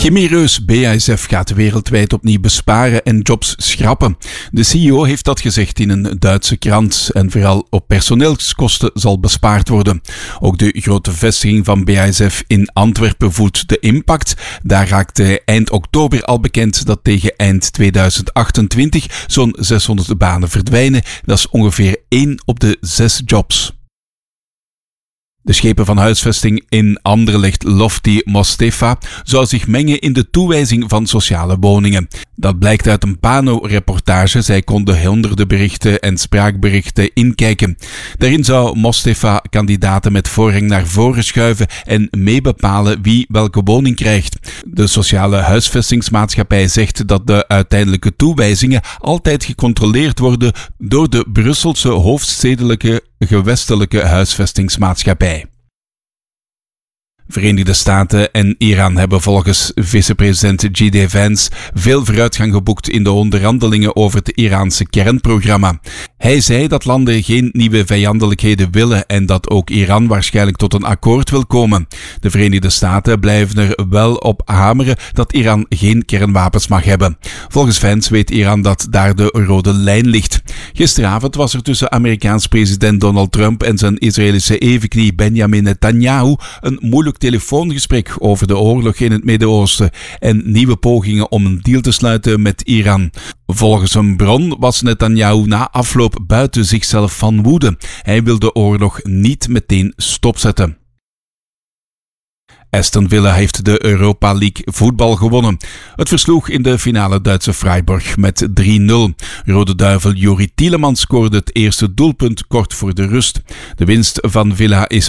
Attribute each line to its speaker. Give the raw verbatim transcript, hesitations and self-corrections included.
Speaker 1: Chemiereus B A S F gaat wereldwijd opnieuw besparen en jobs schrappen. De C E O heeft dat gezegd in een Duitse krant en vooral op personeelskosten zal bespaard worden. Ook de grote vestiging van B A S F in Antwerpen voelt de impact. Daar raakte eind oktober al bekend dat tegen eind tweeduizend achtentwintig zo'n zeshonderd banen verdwijnen. Dat is ongeveer één op de zes jobs. De schepen van huisvesting in Anderlecht Lofty Mostefa zou zich mengen in de toewijzing van sociale woningen. Dat blijkt uit een Pano-reportage. Zij konden honderden berichten en spraakberichten inkijken. Daarin zou Mostefa kandidaten met voorrang naar voren schuiven en meebepalen wie welke woning krijgt. De sociale huisvestingsmaatschappij zegt dat de uiteindelijke toewijzingen altijd gecontroleerd worden door de Brusselse hoofdstedelijke gewestelijke huisvestingsmaatschappij. Verenigde Staten en Iran hebben volgens vicepresident J D Vance veel vooruitgang geboekt in de onderhandelingen over het Iraanse kernprogramma. Hij zei dat landen geen nieuwe vijandelijkheden willen en dat ook Iran waarschijnlijk tot een akkoord wil komen. De Verenigde Staten blijven er wel op hameren dat Iran geen kernwapens mag hebben. Volgens Vance weet Iran dat daar de rode lijn ligt. Gisteravond was er tussen Amerikaans president Donald Trump en zijn Israëlische evenknie Benjamin Netanyahu een moeilijk telefoongesprek over de oorlog in het Midden-Oosten en nieuwe pogingen om een deal te sluiten met Iran. Volgens een bron was Netanyahu na afloop buiten zichzelf van woede. Hij wil de oorlog niet meteen stopzetten. Aston Villa heeft de Europa League voetbal gewonnen. Het versloeg in de finale Duitse Freiburg met drie nul. Rode Duivel Juri Tielemans scoorde het eerste doelpunt kort voor de rust. De winst van Villa is